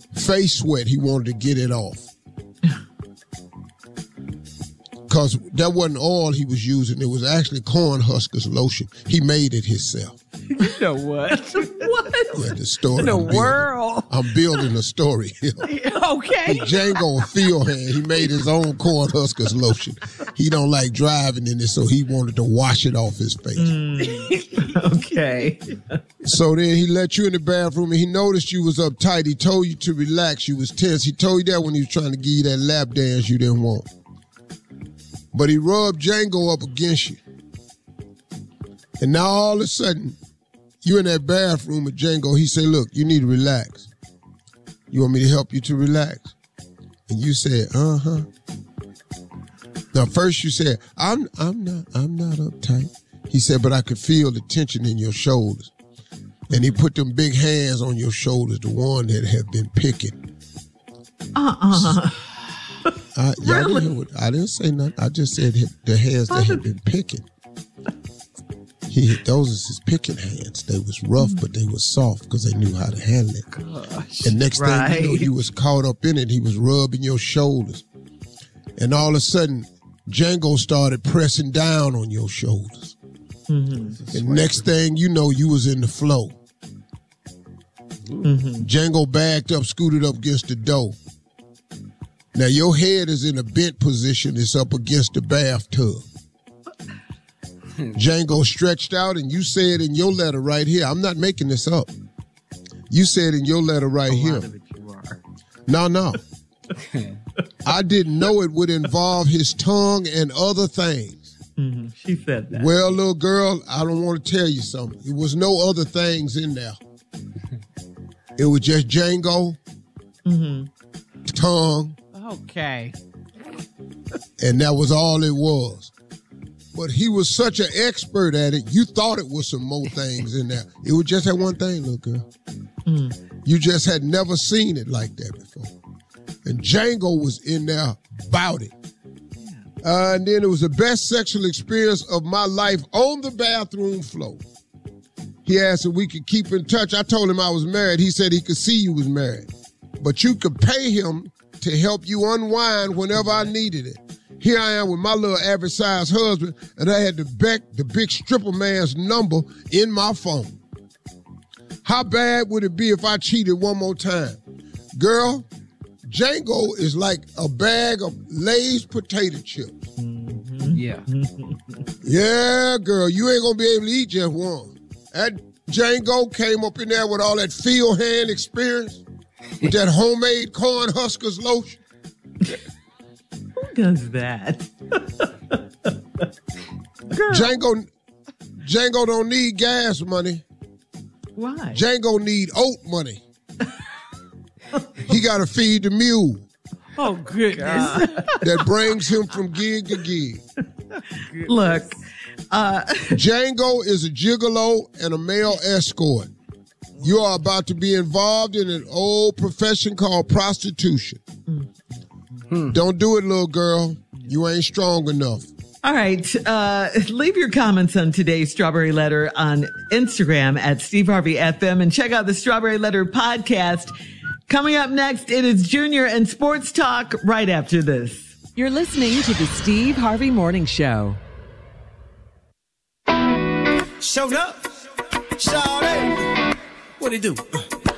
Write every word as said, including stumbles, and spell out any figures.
face sweat. He wanted to get it off. Because that wasn't oil he was using. It was actually Cornhuskers lotion. He made it himself. You know what? What? Yeah, the story. In the I'm world. I'm building a story here. Okay. Django field hand. He made his own Cornhuskers lotion. He don't like driving in it, so he wanted to wash it off his face. Mm. Okay. So then he let you in the bathroom, and he noticed you was uptight. He told you to relax. You was tense. He told you that when he was trying to give you that lap dance you didn't want. But he rubbed Django up against you. And now all of a sudden, you in that bathroom with Django, he said, look, you need to relax. You want me to help you to relax? And you said, uh-huh. Now first you said, I'm I'm not I'm not uptight. He said, but I could feel the tension in your shoulders. And he put them big hands on your shoulders, the one that had been picking. Uh-uh. I, y'all Really? didn't hear what, I didn't say nothing. I just said the hands that had been picking. He, those was his picking hands. They was rough, but they was soft because they knew how to handle it. Gosh, and next right. thing you know, you was caught up in it. He was rubbing your shoulders. And all of a sudden, Django started pressing down on your shoulders. Mm-hmm. And next thing you know, you was in the flow. Mm-hmm. Django backed up, scooted up against the door. Now your head is in a bent position. It's up against the bathtub. Django stretched out, and you said in your letter right here, I'm not making this up. You said in your letter right A here. lot of it you are. No, no. I didn't know it would involve his tongue and other things. Mm-hmm. She said that. Well, little girl, I don't want to tell you something. There was no other things in there. It was just Django, Mm-hmm. tongue, Okay. and that was all it was. But he was such an expert at it, you thought it was some more things in there. It was just that one thing, little girl. Mm. You just had never seen it like that before. And Django was in there about it. Uh, and then it was the best sexual experience of my life on the bathroom floor. He asked if we could keep in touch. I told him I was married. He said he could see you was married. But you could pay him to help you unwind whenever I needed it. Here I am with my little average-sized husband, and I had the, beck, the big stripper man's number in my phone. How bad would it be if I cheated one more time? Girl, Django is like a bag of Lay's potato chips. Mm-hmm. Yeah. Yeah, girl, you ain't gonna be able to eat just one. That Django came up in there with all that field hand experience, with that homemade Cornhuskers lotion. Who does that? Girl. Django, Django don't need gas money. Why? Django need oat money. He got to feed the mule. Oh, goodness. That brings him from gig to gig. Look. Uh, Django is a gigolo and a male escort. You are about to be involved in an old profession called prostitution. Hmm. Don't do it, little girl. You ain't strong enough. all right. Uh, leave your comments on today's Strawberry Letter on Instagram at Steve Harvey F M, and check out the Strawberry Letter podcast. Coming up next, it is Junior and Sports Talk right after this. You're listening to the Steve Harvey Morning Show. Showed up. Shawty. What it do?